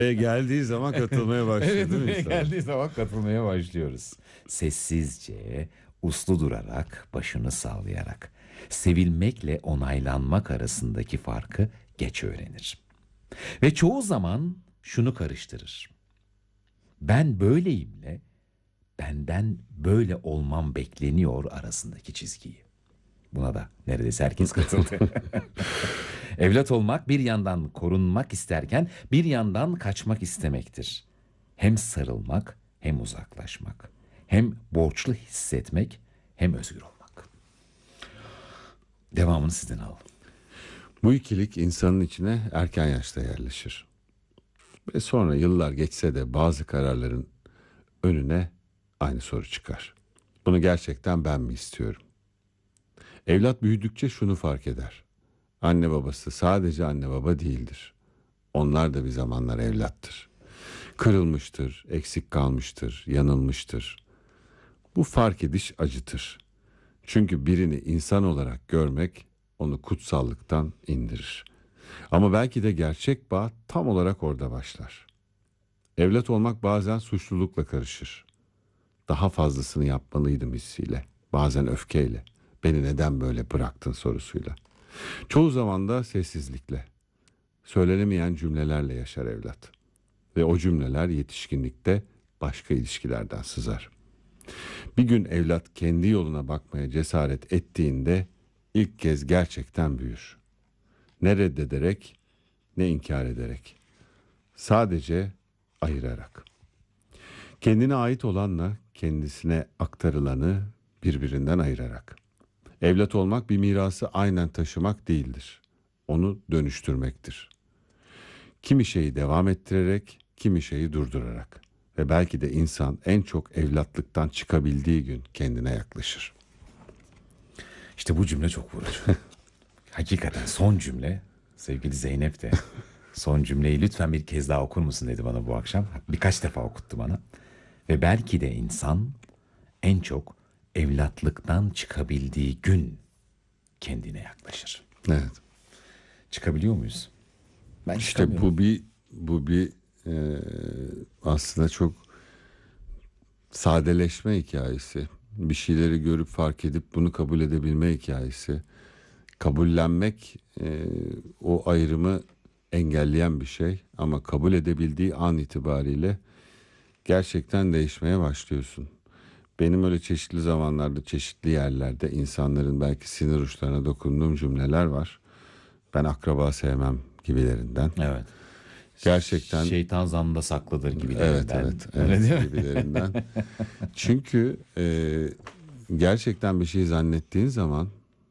Geldiği zaman katılmaya başladı Evet, değil mi buraya insan? geldiği zaman katılmaya başlıyoruz. Sessizce, uslu durarak, başını sallayarak. Sevilmekle onaylanmak arasındaki farkı geç öğrenir. Ve çoğu zaman şunu karıştırır. Ben böyleyimle benden böyle olmam bekleniyor arasındaki çizgiyi. Buna da neredeyse herkes katıldı. Evlat olmak bir yandan korunmak isterken bir yandan kaçmak istemektir. Hem sarılmak hem uzaklaşmak. Hem borçlu hissetmek hem özgür olmak. Devamını sizden alalım. Bu ikilik insanın içine erken yaşta yerleşir. Ve sonra yıllar geçse de bazı kararların önüne aynı soru çıkar. Bunu gerçekten ben mi istiyorum? Evlat büyüdükçe şunu fark eder. Anne babası sadece anne baba değildir. Onlar da bir zamanlar evlattır. Kırılmıştır, eksik kalmıştır, yanılmıştır. Bu fark ediş acıtır. Çünkü birini insan olarak görmek onu kutsallıktan indirir. Ama belki de gerçek bağ tam olarak orada başlar. Evlat olmak bazen suçlulukla karışır. Daha fazlasını yapmalıydım hissiyle. Bazen öfkeyle. Beni neden böyle bıraktın sorusuyla. Çoğu zaman da sessizlikle. Söylenemeyen cümlelerle yaşar evlat. Ve o cümleler yetişkinlikte başka ilişkilerden sızar. Bir gün evlat kendi yoluna bakmaya cesaret ettiğinde ilk kez gerçekten büyür. Ne reddederek ne inkar ederek. Sadece ayırarak. Kendine ait olanla kendisine aktarılanı birbirinden ayırarak. Evlat olmak bir mirası aynen taşımak değildir. Onu dönüştürmektir. Kimi şeyi devam ettirerek, kimi şeyi durdurarak. Ve belki de insan en çok evlatlıktan çıkabildiği gün kendine yaklaşır. İşte bu cümle çok vurucu. Hakikaten son cümle. Sevgili Zeynep de son cümleyi lütfen bir kez daha okur musun dedi bana bu akşam. Birkaç defa okuttu bana. Ve belki de insan en çok evlatlıktan çıkabildiği gün kendine yaklaşır. Evet. Çıkabiliyor muyuz? Ben İşte çıkamıyorum. bu bir aslında çok sadeleşme hikayesi. Bir şeyleri görüp fark edip bunu kabul edebilme hikayesi. Kabullenmek o ayrımı engelleyen bir şey ama kabul edebildiği an itibariyle gerçekten değişmeye başlıyorsun. Benim öyle çeşitli zamanlarda, çeşitli yerlerde insanların belki sinir uçlarına dokunduğum cümleler var. Ben akraba sevmem gibilerinden. Evet. Gerçekten Şeytan zannında saklıdır evet gibilerinden. evet Öyle evet değil mi? gibilerinden. Çünkü gerçekten bir şey zannettiğin zaman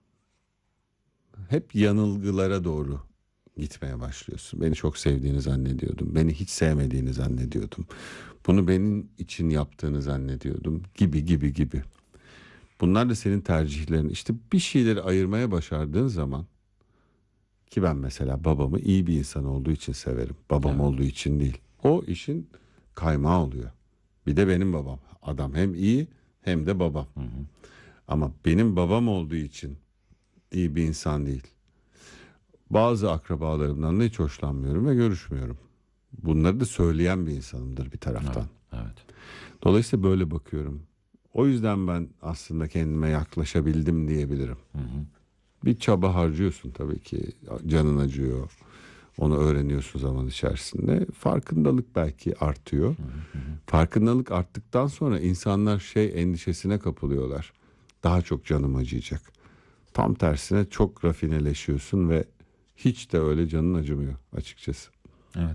hep yanılgılara doğru gitmeye başlıyorsun. Beni çok sevdiğini zannediyordum. Beni hiç sevmediğini zannediyordum. Bunu benim için yaptığını zannediyordum gibi gibi gibi. Bunlar da senin tercihlerin. İşte bir şeyleri ayırmaya başardığın zaman ki ben mesela babamı iyi bir insan olduğu için severim. Babam Evet. olduğu için değil. O işin kaymağı oluyor. Bir de benim babam. Adam hem iyi hem de babam. Ama benim babam olduğu için iyi bir insan değil. Bazı akrabalarımdan da hiç hoşlanmıyorum ve görüşmüyorum. Bunları da söyleyen bir insanımdır bir taraftan. Evet. Evet. Dolayısıyla böyle bakıyorum. O yüzden ben aslında kendime yaklaşabildim diyebilirim. Bir çaba harcıyorsun tabii ki. Canın acıyor. Onu öğreniyorsun zaman içerisinde. Farkındalık belki artıyor. Farkındalık arttıktan sonra insanlar endişesine kapılıyorlar. Daha çok canım acıyacak. Tam tersine çok rafineleşiyorsun ve hiç de öyle canın acımıyor açıkçası. Evet.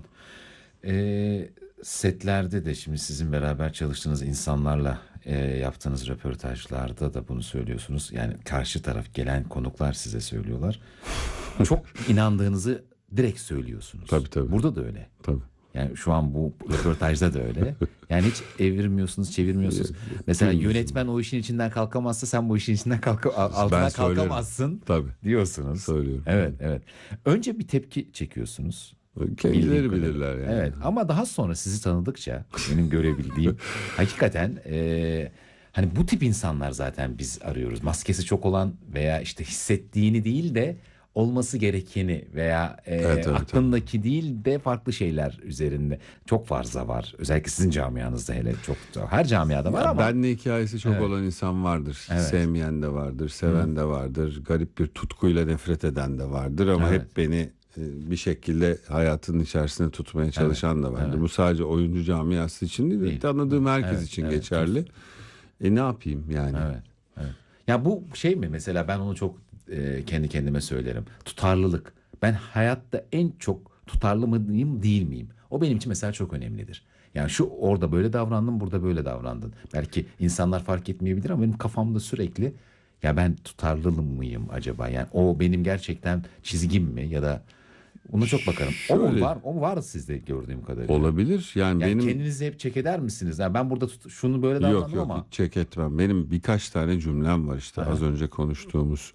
Setlerde de şimdi sizin beraber çalıştığınız insanlarla yaptığınız röportajlarda da bunu söylüyorsunuz. Yani karşı taraf gelen konuklar size söylüyorlar. Çok inandığınızı direkt söylüyorsunuz. Tabii, tabii. Burada da öyle. Tabii. Yani şu an bu röportajda da öyle. Yani hiç evirmiyorsunuz, çevirmiyorsunuz. Mesela yönetmen o işin içinden kalkamazsa sen bu işin içinden altından söylerim. kalkamazsın Tabii. diyorsunuz. Söylüyorum. Evet, evet. Önce bir tepki çekiyorsunuz. Kendileri Bildiğim kadarıyla. bilirler yani. Evet, ama daha sonra sizi tanıdıkça benim görebildiğim hakikaten hani bu tip insanlar zaten biz arıyoruz. Maskesi çok olan veya işte hissettiğini değil de olması gerekeni veya Evet, evet. aklındaki değil de farklı şeyler üzerinde çok fazla var. Özellikle sizin camianızda hele çok her camiada var Ya ama benle hikayesi çok evet, olan insan vardır. evet, Sevmeyen de vardır, seven de vardır. Garip bir tutkuyla nefret eden de vardır ama evet, hep beni bir şekilde hayatın içerisine tutmaya evet, çalışan da vardır. evet. Bu sadece oyuncu camiası için değil, Değil. tanıdığım herkes Evet, için evet. geçerli. Ne yapayım yani? Evet, evet. Ya bu şey mi mesela ben onu çok kendi kendime söylerim. Tutarlılık. Ben hayatta en çok tutarlı mıyım değil miyim? O benim için mesela çok önemlidir. Yani şu orada böyle davrandın, burada böyle davrandın. Belki insanlar fark etmeyebilir ama benim kafamda sürekli ya ben tutarlı mıyım acaba? Yani o benim gerçekten çizgim mi ya da ona çok bakarım. O mu Şöyle var? O mu var sizde gördüğüm kadarıyla? olabilir. Yani Yani benim kendinizi hep çek eder misiniz? Yani ben burada şunu böyle yok davrandım yok ama hiç çek etmem. Benim birkaç tane cümlem var işte az Aha, önce konuştuğumuz.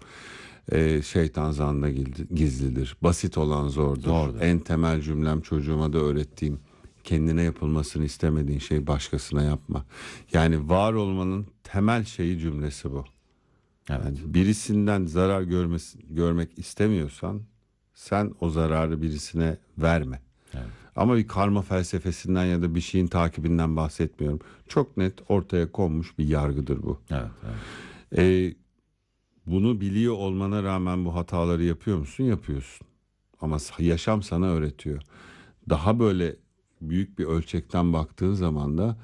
Şeytan zanda gizlidir. Basit olan zordur. zordur. En temel cümlem çocuğuma da öğrettiğim kendine yapılmasını istemediğin şey başkasına yapma. Yani var olmanın temel şeyi cümlesi bu. Evet. Yani birisinden zarar görmek istemiyorsan sen o zararı birisine verme. Evet. Ama bir karma felsefesinden ya da bir şeyin takibinden bahsetmiyorum. Çok net ortaya konmuş bir yargıdır bu. Evet, evet. Ee, Bunu biliyor olmana rağmen bu hataları yapıyor musun? Yapıyorsun. Ama yaşam sana öğretiyor. Daha böyle büyük bir ölçekten baktığın zaman da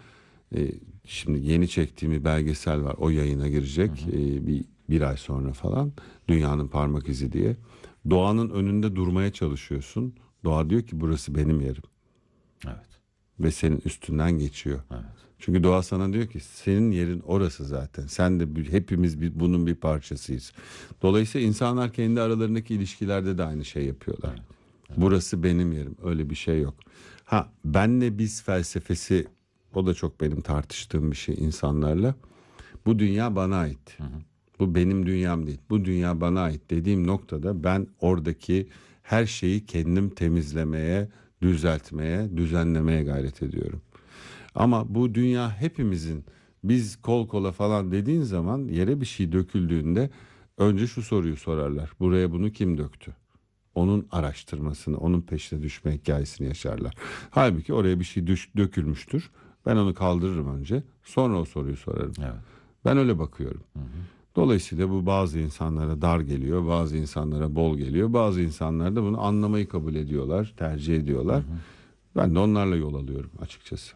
şimdi yeni çektiğim bir belgesel var. O yayına girecek bir ay sonra falan. Dünyanın Parmak İzi diye. Doğanın önünde durmaya çalışıyorsun. Doğa diyor ki burası benim yerim. Evet. Ve senin üstünden geçiyor. Evet. Çünkü doğa sana diyor ki senin yerin orası zaten. Sen de hepimiz bunun bir parçasıyız. Dolayısıyla insanlar kendi aralarındaki ilişkilerde de aynı şey yapıyorlar. Evet. Burası benim yerim. Öyle bir şey yok. Ha benle biz felsefesi o da çok benim tartıştığım bir şey insanlarla. Bu dünya bana ait. Bu benim dünyam değil. Bu dünya bana ait dediğim noktada ben oradaki her şeyi kendim temizlemeye, düzeltmeye, düzenlemeye gayret ediyorum. Ama bu dünya hepimizin biz kol kola falan dediğin zaman yere bir şey döküldüğünde önce şu soruyu sorarlar. Buraya bunu kim döktü? Onun araştırmasını, onun peşine düşme hikayesini yaşarlar. Halbuki oraya bir şey dökülmüştür. Ben onu kaldırırım önce. Sonra o soruyu sorarım. Evet. Ben öyle bakıyorum. Dolayısıyla bu bazı insanlara dar geliyor, bazı insanlara bol geliyor. Bazı insanlar da bunu anlamayı kabul ediyorlar, tercih ediyorlar. Ben de onlarla yol alıyorum açıkçası.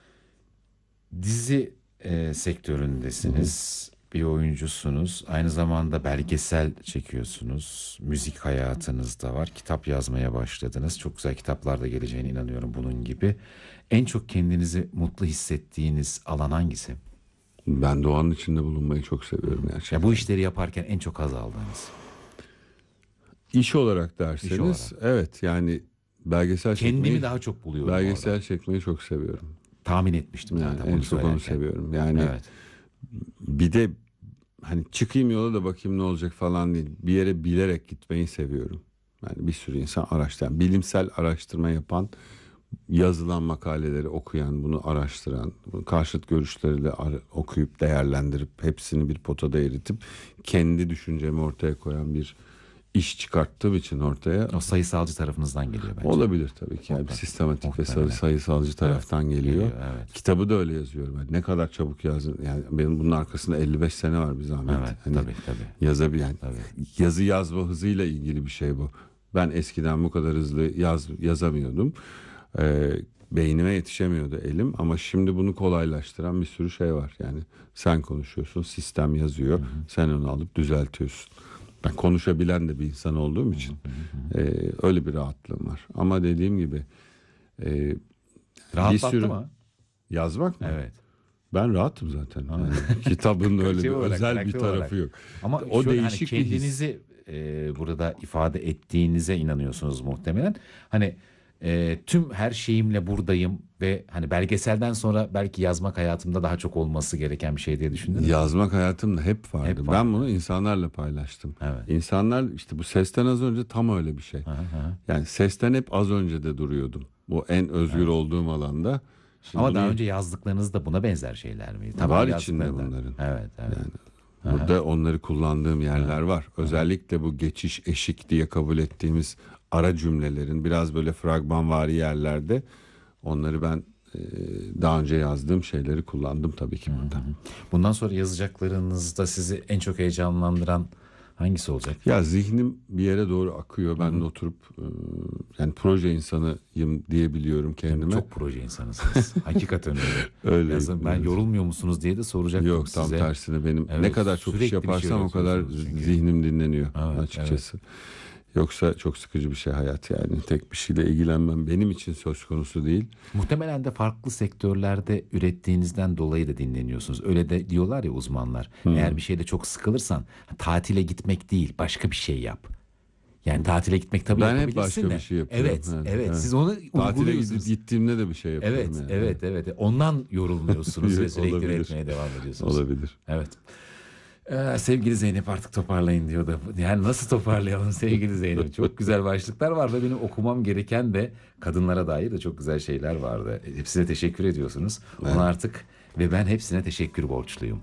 Dizi sektöründesiniz. Bir oyuncusunuz. Aynı zamanda belgesel çekiyorsunuz. Müzik hayatınız da var. Kitap yazmaya başladınız. Çok güzel kitaplar da geleceğine inanıyorum bunun gibi. En çok kendinizi mutlu hissettiğiniz alan hangisi? Ben doğanın içinde bulunmayı çok seviyorum gerçekten. Ya bu işleri yaparken en çok haz aldığınız. İş olarak derseniz İş olarak. evet yani belgesel Kendimi çekmeyi daha çok buluyorum belgesel orada. çekmeyi çok seviyorum. Tahmin etmiştim Yani zaten en bunu çok onu söylerken. seviyorum. Yani Evet. bir de hani çıkayım yola da bakayım ne olacak falan değil. Bir yere bilerek gitmeyi seviyorum. Yani bir sürü insan araştıran, bilimsel araştırma yapan, yazılan makaleleri okuyan, bunu araştıran, karşıt görüşleriyle okuyup değerlendirip hepsini bir potada eritip kendi düşüncemi ortaya koyan bir iş çıkarttığım için ortaya O sayısalcı tarafınızdan geliyor bence. olabilir tabii ki. Yani Muhtemelen. sistematik ve Muhtemelen. sayısalcı taraftan geliyor. Evet. Kitabı da öyle yazıyorum. Yani ne kadar çabuk yazdım. Yani benim bunun arkasında 55 sene var bir zahmet. Evet, Hani tabii. yazabilen. Tabii. Yazı yazma hızıyla ilgili bir şey bu. Ben eskiden bu kadar hızlı yazamıyordum. Beynime yetişemiyordu elim ama şimdi bunu kolaylaştıran bir sürü şey var. Yani sen konuşuyorsun, sistem yazıyor. Sen onu alıp düzeltiyorsun. Ben konuşabilen de bir insan olduğum için öyle bir rahatlığım var. Ama dediğim gibi bir Rahatlattı sürü mı? yazmak mı? Evet. Ben rahatım zaten. Yani kitabın öyle Şey bir olarak, özel bir karakter tarafı olarak. yok. Ama O şöyle, hani değişik bir his. kendinizi burada ifade ettiğinize inanıyorsunuz muhtemelen. Hani tüm her şeyimle buradayım ve hani belgeselden sonra belki yazmak hayatımda daha çok olması gereken bir şey diye düşündünüz mü? Yazmak hayatımda hep vardı. Hep vardı. Ben bunu insanlarla paylaştım. Evet. İnsanlar işte bu sesten az önce tam öyle bir şey. Hı hı. Yani sesten hep az önce de duruyordum. Bu en özgür olduğum alanda. Şimdi Ama bunu daha önce yazdıklarınız da buna benzer şeyler mi? var içinde yazdıklarında. bunların. Evet. Yani Burada onları kullandığım yerler var. Özellikle bu geçiş, eşik diye kabul ettiğimiz ara cümlelerin biraz böyle fragmanvari yerlerde onları ben daha önce yazdığım şeyleri kullandım tabii ki burada. Bundan sonra yazacaklarınızda sizi en çok heyecanlandıran hangisi olacak? Ya zihnim bir yere doğru akıyor. Ben de oturup yani proje insanıyım diyebiliyorum kendime. Çok proje insanısınız. Hakikaten öyle. Öyle. Ben yorulmuyor musunuz diye de soracaktım Yok, size. tam tersine benim Evet, ne kadar çok iş sürekli bir yaparsam şeyler o kadar söylüyorsunuz çünkü. zihnim dinleniyor Evet, açıkçası. Yoksa çok sıkıcı bir şey hayat yani. Tek bir şeyle ilgilenmem benim için söz konusu değil. Muhtemelen de farklı sektörlerde ürettiğinizden dolayı da dinleniyorsunuz. Öyle de diyorlar ya uzmanlar. Eğer bir şeyde çok sıkılırsan tatile gitmek değil, başka bir şey yap. Yani tatile gitmek tabii Ben hep yapabilirsin başka de. bir şey yapıyorum. Evet, Yani, evet. evet. Siz onu Tatile uyguluyorsunuz. gittiğimde de bir şey yapıyorum. Evet, yani. evet. Ondan yorulmuyorsunuz ve sürekli Olabilir. üretmeye devam ediyorsunuz. Olabilir. Evet. Sevgili Zeynep artık toparlayın diyor da. Yani nasıl toparlayalım sevgili Zeynep? Çok güzel başlıklar var ve benim okumam gereken de kadınlara dair de çok güzel şeyler vardı. Hepsine teşekkür ediyorsunuz. Evet. Ona artık ve ben hepsine teşekkür borçluyum.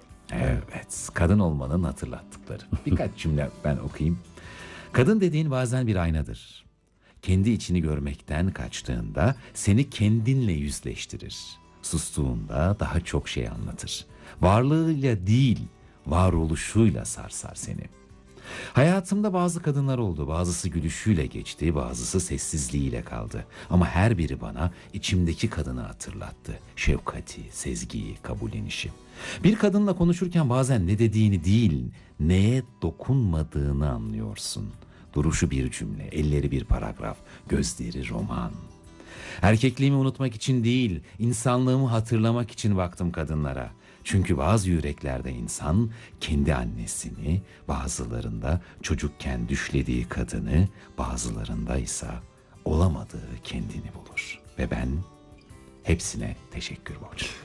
Evet, kadın olmanın hatırlattıkları. Birkaç cümle ben okuyayım. Kadın dediğin bazen bir aynadır. Kendi içini görmekten kaçtığında seni kendinle yüzleştirir. Sustuğunda daha çok şey anlatır. Varlığıyla değil, varoluşuyla sarsar seni. Hayatımda bazı kadınlar oldu. Bazısı gülüşüyle geçti, bazısı sessizliğiyle kaldı. Ama her biri bana içimdeki kadını hatırlattı. Şefkati, sezgiyi, kabullenişi. Bir kadınla konuşurken bazen ne dediğini değil, neye dokunmadığını anlıyorsun. Duruşu bir cümle, elleri bir paragraf, gözleri roman. Erkekliğimi unutmak için değil, insanlığımı hatırlamak için baktım kadınlara. Çünkü bazı yüreklerde insan kendi annesini, bazılarında çocukken düşlediği kadını, bazılarında ise olamadığı kendini bulur. Ve ben hepsine teşekkür borçluyum.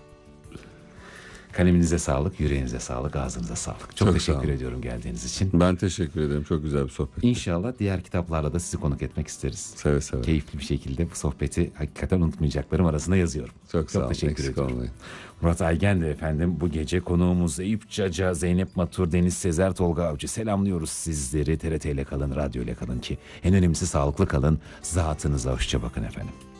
Kaleminize sağlık, yüreğinize sağlık, ağzınıza sağlık. Çok sağ teşekkür olun. ediyorum geldiğiniz için. Ben teşekkür ederim. Çok güzel bir sohbet. İnşallah diğer kitaplarla da sizi konuk etmek isteriz. Seve seve. Keyifli bir şekilde bu sohbeti hakikaten unutmayacaklarım arasında yazıyorum. Çok sağ olun. teşekkür Eksik ediyorum. olmayın. Murat Aygen de efendim bu gece konuğumuz Eyüp Caca, Zeynep Matur, Deniz Sezer, Tolga Avcı. Selamlıyoruz sizleri. TRT ile kalın, radyo ile kalın ki en önemlisi sağlıklı kalın. Zatınıza hoşça bakın efendim.